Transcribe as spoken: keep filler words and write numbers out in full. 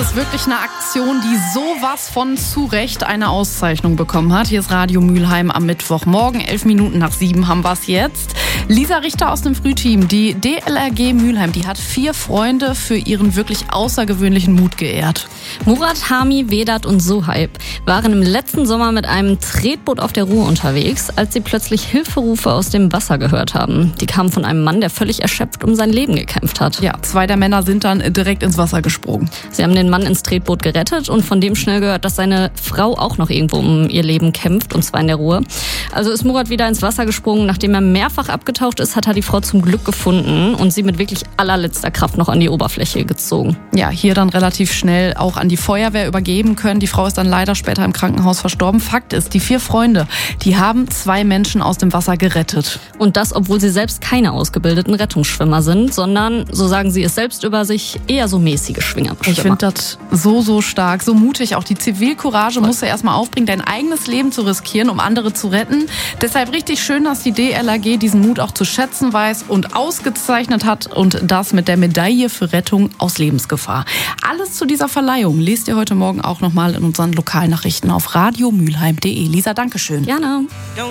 ist wirklich eine Aktion, die sowas von zu Recht eine Auszeichnung bekommen hat. Hier ist Radio Mülheim am Mittwochmorgen. Elf Minuten nach sieben haben wir es jetzt. Lisa Richter aus dem Frühteam, die D L R G Mülheim, die hat vier Freunde für ihren wirklich außergewöhnlichen Mut geehrt. Murat, Hami, Vedat und Suhaib waren im letzten Sommer mit einem Tretboot auf der Ruhr unterwegs, als sie plötzlich Hilferufe aus dem Wasser gehört haben. Die kamen von einem Mann, der völlig erschöpft um sein Leben gekämpft hat. Ja, zwei der Männer sind dann direkt ins Wasser gesprungen. Sie haben den Mann ins Tretboot gerettet und von dem schnell gehört, dass seine Frau auch noch irgendwo um ihr Leben kämpft, und zwar in der Ruhr. Also ist Murat wieder ins Wasser gesprungen. Nachdem er mehrfach abgetaucht ist, hat er die Frau zum Glück gefunden und sie mit wirklich allerletzter Kraft noch an die Oberfläche gezogen. Ja, hier dann relativ schnell auch an die Feuerwehr übergeben können. Die Frau ist dann leider später im Krankenhaus verstorben. Fakt ist, die vier Freunde, die haben zwei Menschen aus dem Wasser gerettet. Und das, obwohl sie selbst keine ausgebildeten Rettungsschwimmer sind, sondern, so sagen sie es selbst über sich, eher so mäßige Schwimmer. Ich finde das so, so stark, so mutig. Auch die Zivilcourage musst du erstmal aufbringen, dein eigenes Leben zu riskieren, um andere zu retten. Deshalb richtig schön, dass die D L R G diesen Mut auch zu schätzen weiß und ausgezeichnet hat, und das mit der Medaille für Rettung aus Lebensgefahr. Alles zu dieser Verleihung lest ihr heute Morgen auch nochmal in unseren Lokalnachrichten auf radio mülheim punkt de. Lisa, danke schön. Gerne.